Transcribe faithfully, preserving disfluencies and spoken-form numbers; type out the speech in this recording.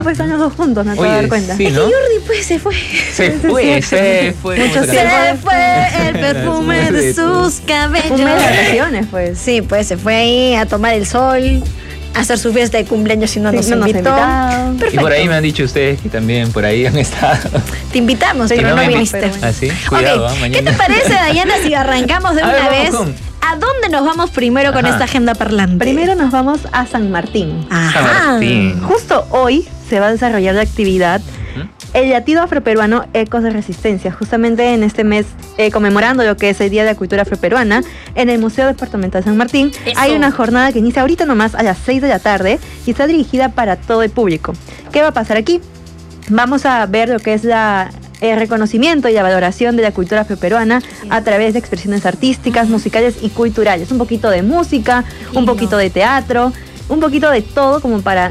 Pues están los dos juntos, me acabo de dar cuenta. Sí, ¿no? Es que Jordi pues se fue. Se fue, se fue. Mucho Se fue el perfume de sus cabellos. Un mes de vacaciones, pues. Sí, pues se fue ahí a tomar el sol, a hacer su fiesta de cumpleaños y no Sí, nos no nos invitó. invitaron. Y Perfecto. por ahí me han dicho ustedes que también por ahí han estado. Te invitamos, Sí, pero no no me viniste. pero bueno. ¿Así? Cuidado, Ok, ¿eh? Mañana. ¿qué te parece, Dayana, si arrancamos de A una ver, vamos vez? con- ¿A dónde nos vamos primero con Ajá. esta agenda parlante? Primero nos vamos a San Martín. Ajá. San Martín. Justo hoy se va a desarrollar la actividad El latido afroperuano Ecos de Resistencia, justamente en este mes eh, conmemorando lo que es el Día de la Cultura Afroperuana, en el Museo Departamental San Martín. Eso. Hay una jornada que inicia ahorita nomás a las seis de la tarde y está dirigida para todo el público. ¿Qué va a pasar aquí? Vamos a ver lo que es la, el reconocimiento y la valoración de la cultura afroperuana a través de expresiones artísticas, musicales y culturales. Un poquito de música, un Lindo. poquito de teatro, un poquito de todo como para